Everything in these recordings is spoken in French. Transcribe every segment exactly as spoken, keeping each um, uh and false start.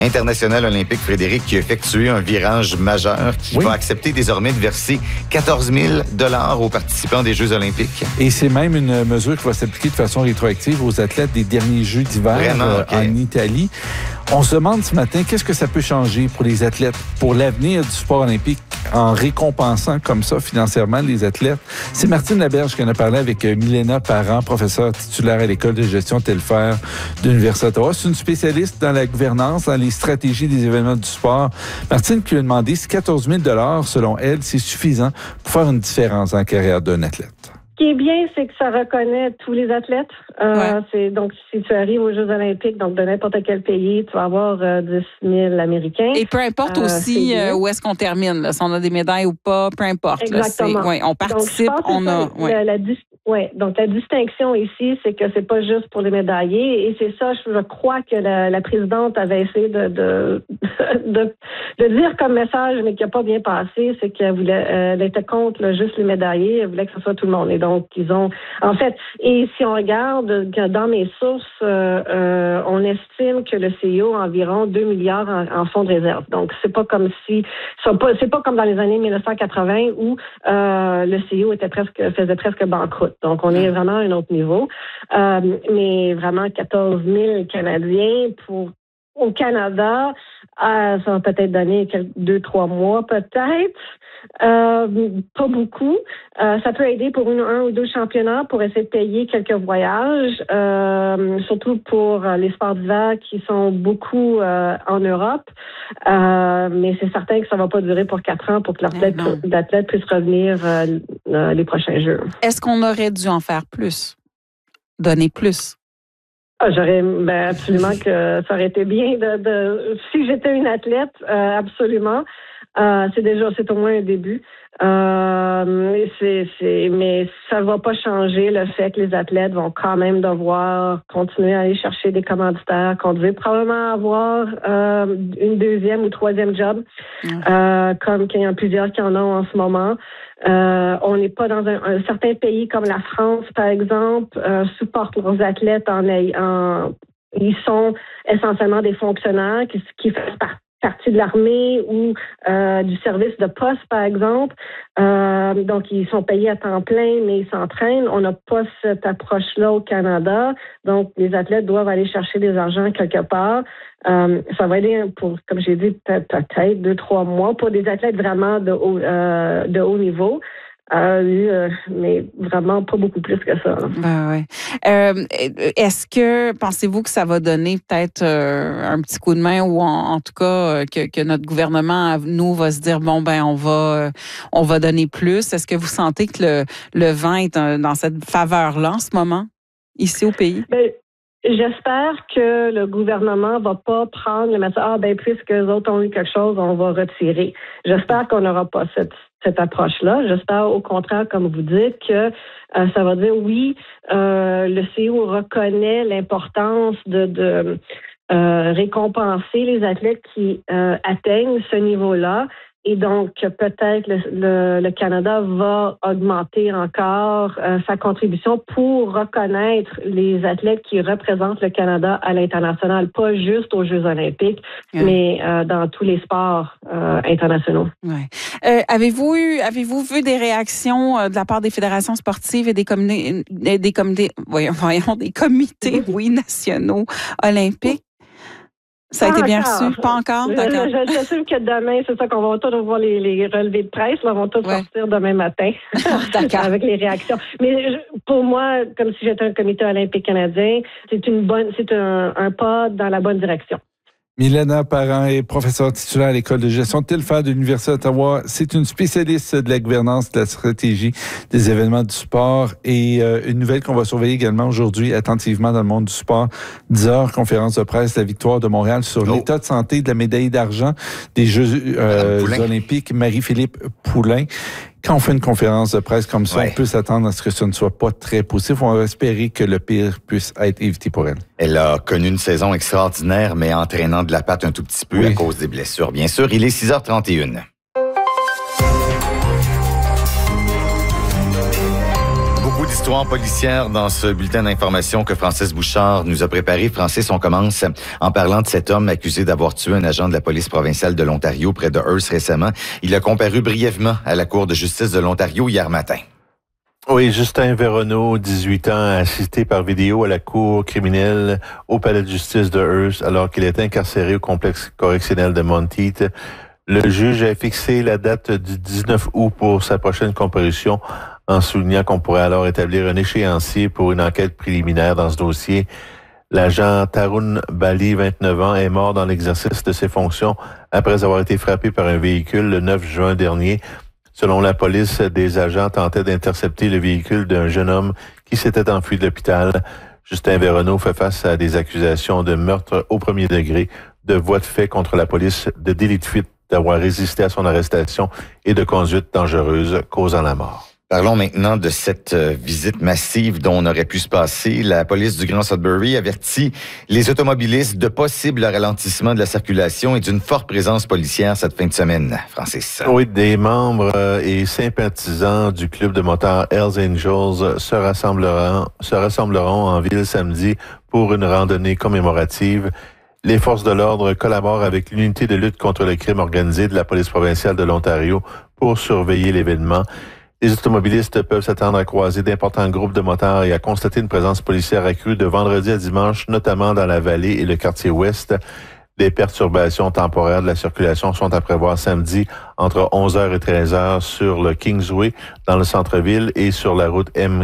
international olympique, Frédéric, qui a effectué un virage majeur qui oui. va accepter désormais de verser quatorze mille dollars aux participants des Jeux olympiques. Et c'est même une mesure qui va s'appliquer de façon rétroactive aux athlètes des derniers Jeux d'hiver Vraiment, euh, okay. en Italie. On se demande ce matin, qu'est-ce que ça peut changer pour les athlètes, pour l'avenir du sport olympique, en récompensant comme ça financièrement les athlètes? C'est Martine Laberge qui en a parlé avec Milena Parent, professeure titulaire à l'École de gestion Telfer de l'Université d'Ottawa. C'est une spécialiste dans la gouvernance, dans les stratégies des événements du sport. Martine qui lui a demandé si quatorze mille dollars, selon elle, c'est suffisant pour faire une différence dans la carrière d'un athlète. Ce qui est bien, c'est que ça reconnaît tous les athlètes. Euh, ouais. C'est donc si tu arrives aux Jeux olympiques, donc de n'importe quel pays, tu vas avoir euh, dix mille Américains. Et peu importe euh, aussi euh, où est-ce qu'on termine, là, si on a des médailles ou pas, peu importe. Exactement. Là, ouais, on participe, donc, on a. Ça, ouais. La, la, ouais, donc la distinction ici, c'est que c'est pas juste pour les médaillés, et c'est ça, je, je crois que la, la présidente avait essayé de de, de de dire comme message, mais qui n'a pas bien passé, c'est qu'elle voulait, euh, elle était contre là, juste les médaillés, elle voulait que ce soit tout le monde. Et donc ils ont, en fait, et si on regarde dans mes sources, euh, euh, on estime que le C I O a environ deux milliards en, en fonds de réserve. Donc c'est pas comme si, c'est pas, c'est pas comme dans les années dix-neuf cent quatre-vingts où euh, le C I O était presque faisait presque banqueroute. Donc on est vraiment à un autre niveau, euh, mais vraiment quatorze mille Canadiens pour au Canada, euh, ça va peut-être donner quelques, deux, trois mois peut-être. Euh, pas beaucoup. Euh, ça peut aider pour une, un ou deux championnats pour essayer de payer quelques voyages, euh, surtout pour euh, les sports d'hiver qui sont beaucoup euh, en Europe. Euh, mais c'est certain que ça va pas durer pour quatre ans pour que l'athlète, l'athlète puisse revenir euh, euh, les prochains Jeux. Est-ce qu'on aurait dû en faire plus? Donner plus? Ah, j'aurais ben, absolument que ça aurait été bien de, de si j'étais une athlète, euh, absolument. Euh, c'est déjà c'est au moins un début. Euh, c'est, c'est, mais ça va pas changer le fait que les athlètes vont quand même devoir continuer à aller chercher des commanditaires, qu'on devait probablement avoir euh, une deuxième ou troisième job, mmh. euh, comme qu'il y a plusieurs qui en ont en ce moment. Euh, on n'est pas dans un, un certain pays comme la France, par exemple, euh, supportent leurs athlètes en, en ils sont essentiellement des fonctionnaires qui, qui font partie partie de l'armée ou euh, du service de poste, par exemple. Euh, donc, ils sont payés à temps plein, mais ils s'entraînent. On n'a pas cette approche-là au Canada. Donc, les athlètes doivent aller chercher des argents quelque part. Euh, ça va aider pour, comme j'ai dit, peut-être, peut-être deux, trois mois pour des athlètes vraiment de haut, euh, de haut niveau. Euh, mais vraiment pas beaucoup plus que ça. Ben ouais. Euh, est-ce que, pensez-vous que ça va donner peut-être euh, un petit coup de main ou en, en tout cas que, que notre gouvernement, nous, va se dire, bon, ben on va on va donner plus. Est-ce que vous sentez que le, le vent est un, dans cette faveur-là en ce moment, ici au pays? Ben, j'espère que le gouvernement va pas prendre le message, ah ben puisque les autres ont eu quelque chose, on va retirer. J'espère qu'on n'aura pas cette cette approche-là. J'espère au contraire, comme vous dites, que euh, ça va dire oui, euh, le C I O reconnaît l'importance de, de euh, récompenser les athlètes qui euh, atteignent ce niveau-là. Et donc, peut-être le, le, le Canada va augmenter encore euh, sa contribution pour reconnaître les athlètes qui représentent le Canada à l'international, pas juste aux Jeux olympiques, ouais. mais euh, dans tous les sports euh, internationaux. Ouais. Euh, avez-vous eu, avez-vous vu des réactions euh, de la part des fédérations sportives et des comités, des comités, voyons, voyons, des comités, oui, nationaux olympiques? Ça a pas été bien encore. reçu? Pas encore? Je, D'accord. je, je sais que demain, c'est ça qu'on va tous voir les, les relevés de presse. Là, on va tous ouais. sortir demain matin D'accord. avec les réactions. Mais je, pour moi, comme si j'étais un comité olympique canadien, c'est une bonne, c'est un, un pas dans la bonne direction. Milena Parent est professeure titulaire à l'École de gestion Telfer de l'Université d'Ottawa. C'est une spécialiste de la gouvernance, de la stratégie des événements du sport et euh, une nouvelle qu'on va surveiller également aujourd'hui attentivement dans le monde du sport. dix heures, conférence de presse, la victoire de Montréal sur oh. l'état de santé de la médaille d'argent des Jeux euh, olympiques, Marie-Philippe Poulin. Quand on fait une conférence de presse comme ça, ouais. on peut s'attendre à ce que ce ne soit pas très positif. On va espérer que le pire puisse être évité pour elle. Elle a connu une saison extraordinaire, mais entraînant de la patte un tout petit peu oui. à cause des blessures. Bien sûr, il est six heures trente et une. Beaucoup d'histoire policière dans ce bulletin d'information que Francis Bouchard nous a préparé. Francis, on commence en parlant de cet homme accusé d'avoir tué un agent de la police provinciale de l'Ontario près de Hearst récemment. Il a comparu brièvement à la Cour de justice de l'Ontario hier matin. Oui, Justin Véronneau, dix-huit ans, assisté par vidéo à la cour criminelle au palais de justice de Hearst alors qu'il est incarcéré au complexe correctionnel de Monteith. Le juge a fixé la date du dix-neuf août pour sa prochaine comparution en soulignant qu'on pourrait alors établir un échéancier pour une enquête préliminaire dans ce dossier. L'agent Tarun Bali, vingt-neuf ans, est mort dans l'exercice de ses fonctions après avoir été frappé par un véhicule le neuf juin dernier. Selon la police, des agents tentaient d'intercepter le véhicule d'un jeune homme qui s'était enfui de l'hôpital. Justin Véronneau fait face à des accusations de meurtre au premier degré, de voies de fait contre la police, de délit de fuite, d'avoir résisté à son arrestation et de conduite dangereuse causant la mort. Parlons maintenant de cette visite massive dont on aurait pu se passer. La police du Grand Sudbury avertit les automobilistes de possibles ralentissements de la circulation et d'une forte présence policière cette fin de semaine. Francis. Oui, des membres et sympathisants du club de motards Hells Angels se rassembleront, se rassembleront en ville samedi pour une randonnée commémorative. Les forces de l'ordre collaborent avec l'unité de lutte contre le crime organisé de la police provinciale de l'Ontario pour surveiller l'événement. Les automobilistes peuvent s'attendre à croiser d'importants groupes de motards et à constater une présence policière accrue de vendredi à dimanche, notamment dans la vallée et le quartier ouest. Des perturbations temporaires de la circulation sont à prévoir samedi entre onze heures et treize heures sur le Kingsway dans le centre-ville et sur la route M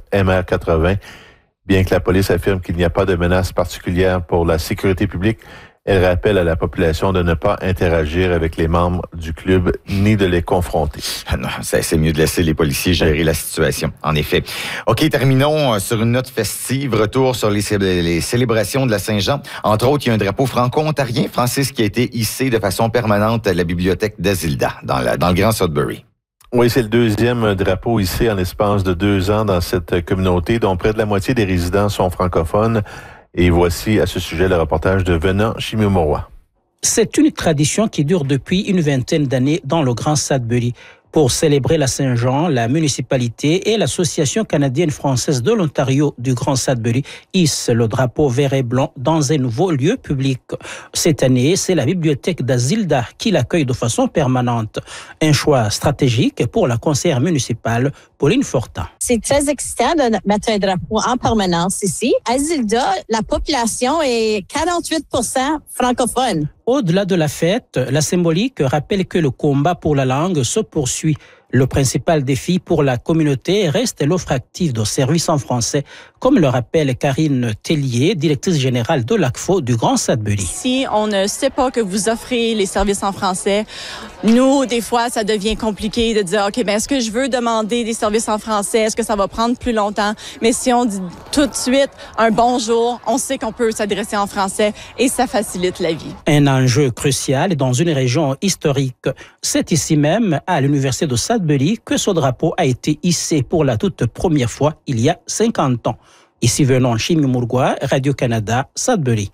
R quatre-vingts. Bien que la police affirme qu'il n'y a pas de menace particulière pour la sécurité publique, elle rappelle à la population de ne pas interagir avec les membres du club ni de les confronter. Ah non, c'est mieux de laisser les policiers gérer la situation, en effet. OK, terminons sur une note festive. Retour sur les, les célébrations de la Saint-Jean. Entre autres, il y a un drapeau franco-ontarien, Francis, qui a été hissé de façon permanente à la bibliothèque d'Azilda, dans, la, dans le Grand Sudbury. Oui, c'est le deuxième drapeau ici en l'espace de deux ans dans cette communauté, dont près de la moitié des résidents sont francophones. Et voici à ce sujet le reportage de Venant Chimimoroa. C'est une tradition qui dure depuis une vingtaine d'années dans le Grand Sudbury. Pour célébrer la Saint-Jean, la municipalité et l'Association canadienne-française de l'Ontario du Grand Sudbury hissent le drapeau vert et blanc dans un nouveau lieu public. Cette année, c'est la bibliothèque d'Azilda qui l'accueille de façon permanente. Un choix stratégique pour la conseillère municipale, Pauline Fortin. C'est très excitant de mettre un drapeau en permanence ici. À Zilda, la population est quarante-huit pour cent francophone. Au-delà de la fête, la symbolique rappelle que le combat pour la langue se poursuit. Le principal défi pour la communauté reste l'offre active de services en français, comme le rappelle Karine Tellier, directrice générale de l'A C F O du Grand Sudbury. Si on ne sait pas que vous offrez les services en français, nous, des fois, ça devient compliqué de dire, OK, ben est-ce que je veux demander des services en français? Est-ce que ça va prendre plus longtemps? Mais si on dit tout de suite un bonjour, on sait qu'on peut s'adresser en français et ça facilite la vie. Un enjeu crucial dans une région historique. C'est ici même, à l'Université de Sudbury, que ce drapeau a été hissé pour la toute première fois il y a cinquante ans. Ici Venant Chimimoroa, Radio-Canada, Sudbury.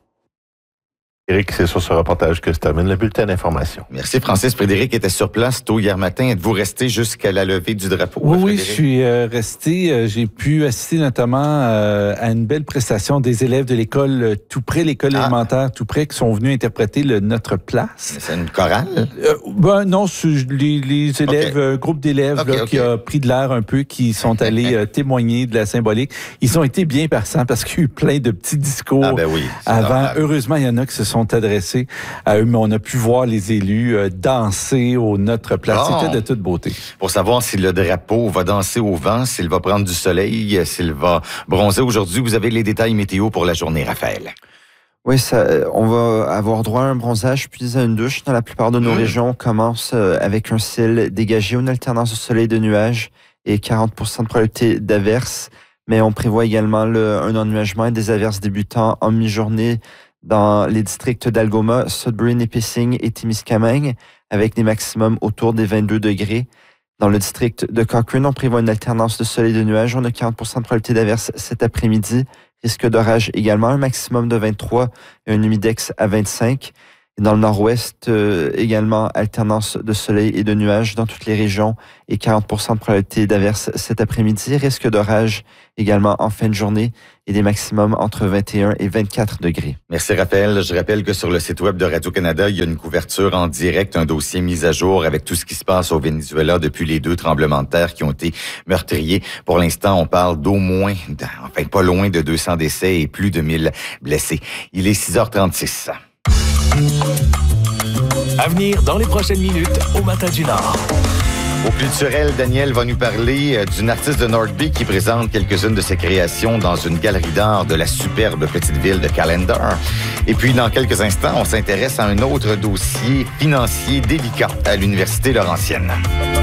Éric, c'est sur ce reportage que se termine le bulletin d'information. Merci Francis. Frédéric était sur place tôt hier matin. Êtes-vous resté jusqu'à la levée du drapeau? Oui, oui, je suis euh, resté. Euh, j'ai pu assister notamment euh, à une belle prestation des élèves de l'école euh, tout près, l'école ah. élémentaire tout près, qui sont venus interpréter le Notre Place. C'est une chorale? Euh, ben non, les, les élèves, okay. euh, groupe d'élèves okay, là, okay. qui a pris de l'air un peu, qui sont allés euh, témoigner de la symbolique. Ils ont été bien passants parce qu'il y a eu plein de petits discours ah, ben oui, avant. Normal. Heureusement, il y en a qui se sont adressés à eux, mais on a pu voir les élus euh, danser au Notre Place. Oh. C'était de toute beauté. Pour savoir si le drapeau va danser au vent, s'il va prendre du soleil, s'il va bronzer aujourd'hui, vous avez les détails météo pour la journée, Raphaël. Oui, ça, on va avoir droit à un bronzage puis à une douche. Dans la plupart de nos mmh. régions, on commence avec un ciel dégagé, une alternance de soleil et de nuages et quarante pour cent de probabilité d'averses. Mais on prévoit également le, un ennuagement et des averses débutant en mi-journée dans les districts d'Algoma, Sudbury, Nipissing et Témiscamingue, avec des maximums autour des vingt-deux degrés. Dans le district de Cochrane, on prévoit une alternance de soleil et de nuages. On a quarante pour cent de probabilité d'averse cet après-midi. Risque d'orage également, un maximum de vingt-trois et un humidex à vingt-cinq. Dans le nord-ouest, euh, également, alternance de soleil et de nuages dans toutes les régions et quarante pour cent de probabilité d'averse cet après-midi. Risque d'orage également en fin de journée et des maximums entre vingt et un et vingt-quatre degrés. Merci Raphaël. Je rappelle que sur le site web de Radio-Canada, il y a une couverture en direct, un dossier mis à jour avec tout ce qui se passe au Venezuela depuis les deux tremblements de terre qui ont été meurtriers. Pour l'instant, on parle d'au moins, enfin pas loin de deux cents décès et plus de mille blessés. Il est six heures trente-six. À venir dans les prochaines minutes au Matin du Nord. Au culturel, Daniel va nous parler d'une artiste de Northby qui présente quelques-unes de ses créations dans une galerie d'art de la superbe petite ville de Callendar. Et puis, dans quelques instants, on s'intéresse à un autre dossier financier délicat à l'Université Laurentienne.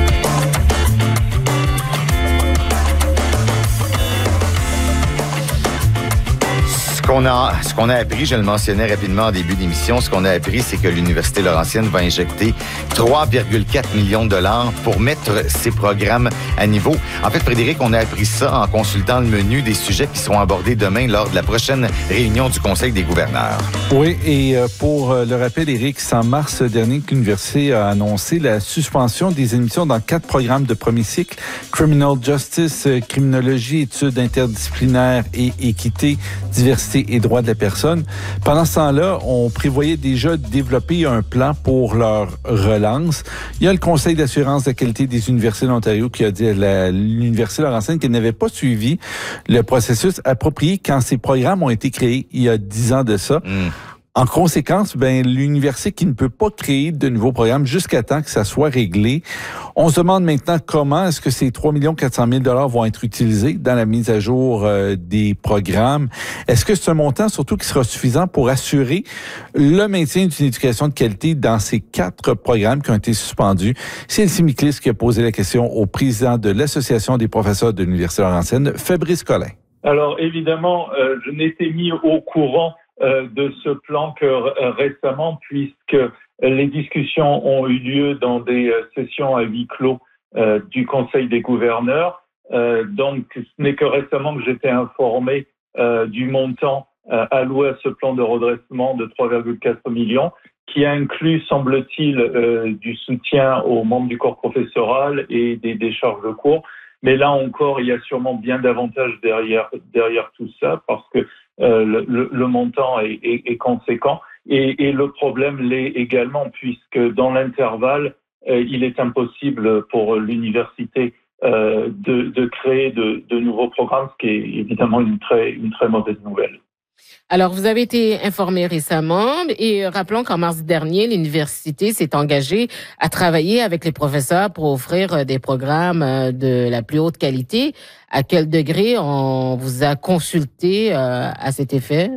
Ce qu'on a, ce qu'on a appris, je le mentionnais rapidement en début d'émission, ce qu'on a appris, c'est que l'Université Laurentienne va injecter trois virgule quatre millions de dollars pour mettre ses programmes à niveau. En fait, Frédéric, on a appris ça en consultant le menu des sujets qui seront abordés demain lors de la prochaine réunion du Conseil des gouverneurs. Oui, et pour le rappel, Éric, c'est en mars dernier que l'Université a annoncé la suspension des admissions dans quatre programmes de premier cycle, Criminal Justice, Criminologie, Études interdisciplinaires et Équité, Diversité et droits de la personne. Pendant ce temps-là, on prévoyait déjà de développer un plan pour leur relance. Il y a le Conseil d'assurance de la qualité des universités de l'Ontario qui a dit à l'Université Laurentienne qu'elle n'avait pas suivi le processus approprié quand ces programmes ont été créés il y a dix ans de ça. Mmh. En conséquence, ben, l'université qui ne peut pas créer de nouveaux programmes jusqu'à temps que ça soit réglé. On se demande maintenant comment est-ce que ces trois millions quatre cent mille dollars vont être utilisés dans la mise à jour euh, des programmes. Est-ce que c'est un montant surtout qui sera suffisant pour assurer le maintien d'une éducation de qualité dans ces quatre programmes qui ont été suspendus? C'est Elsie Miklis qui a posé la question au président de l'Association des professeurs de l'Université Laurentienne, Fabrice Collin. Alors évidemment, euh, je n'étais mis au courant Euh, de ce plan que euh, récemment, puisque les discussions ont eu lieu dans des euh, sessions à huis clos euh, du Conseil des gouverneurs. Euh, donc, ce n'est que récemment que j'étais informé euh, du montant euh, alloué à ce plan de redressement de trois virgule quatre millions, qui inclut, semble-t-il, euh, du soutien aux membres du corps professoral et des décharges de cours. Mais là encore, il y a sûrement bien davantage derrière, derrière tout ça, parce que euh, le, le montant est, est, est conséquent. Et, et le problème l'est également, puisque dans l'intervalle, euh, il est impossible pour l'université euh, de, de créer de, de nouveaux programmes, ce qui est évidemment une très, une très mauvaise nouvelle. Alors, vous avez été informé récemment et rappelons qu'en mars dernier, l'université s'est engagée à travailler avec les professeurs pour offrir des programmes de la plus haute qualité. À quel degré on vous a consulté euh, à cet effet?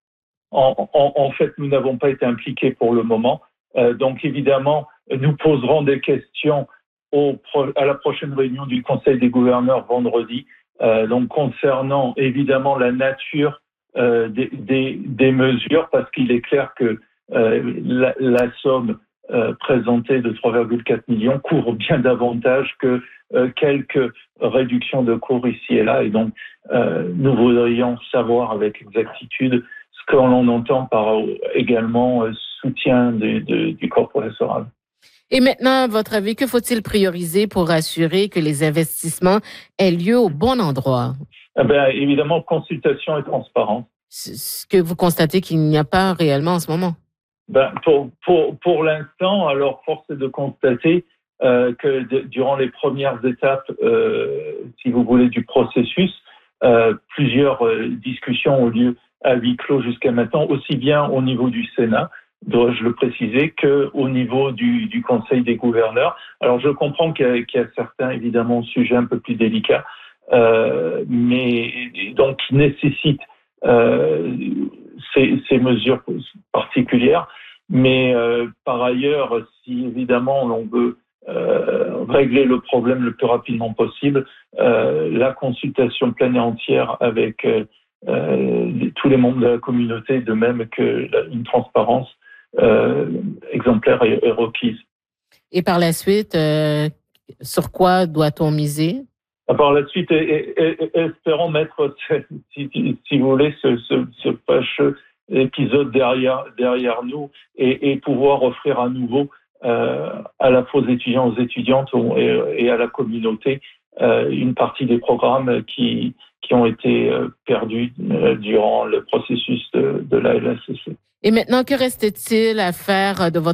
En, en, en fait, nous n'avons pas été impliqués pour le moment. Euh, donc, évidemment, nous poserons des questions au, à la prochaine réunion du Conseil des gouverneurs vendredi. Euh, donc, concernant évidemment la nature Euh, des, des, des mesures, parce qu'il est clair que euh, la, la somme euh, présentée de trois virgule quatre millions couvre bien davantage que euh, quelques réductions de cours ici et là. Et donc, euh, nous voudrions savoir avec exactitude ce que l'on entend par également euh, soutien de, de, du corps professoral. Et maintenant, à votre avis, que faut-il prioriser pour assurer que les investissements aient lieu au bon endroit? Eh bien, évidemment, consultation et transparence. Ce que vous constatez qu'il n'y a pas réellement en ce moment? Ben, pour, pour, pour l'instant, alors, force est de constater euh, que de, durant les premières étapes, euh, si vous voulez, du processus, euh, plusieurs euh, discussions ont lieu à huis clos jusqu'à maintenant, aussi bien au niveau du Sénat, dois-je le préciser, qu'au niveau du, du Conseil des gouverneurs. Alors, je comprends qu'il y a, qu'il y a certains, évidemment, sujets un peu plus délicats, euh, mais donc qui nécessitent euh, ces, ces mesures particulières. Mais euh, par ailleurs, si évidemment l'on veut euh, régler le problème le plus rapidement possible, euh, la consultation pleine et entière avec euh, euh, tous les membres de la communauté, de même que la, une transparence Euh, exemplaire et, et requise. Et par la suite, euh, sur quoi doit-on miser? Par la suite, et, et, et, espérons mettre, si, si vous voulez, ce, ce, ce fâcheux épisode derrière derrière nous et, et pouvoir offrir à nouveau euh, à la fois aux étudiants, aux étudiantes et, et à la communauté euh, une partie des programmes qui qui ont été euh, perdus euh, durant le processus de, de la L S C C. Et maintenant, que reste-t-il à faire de votre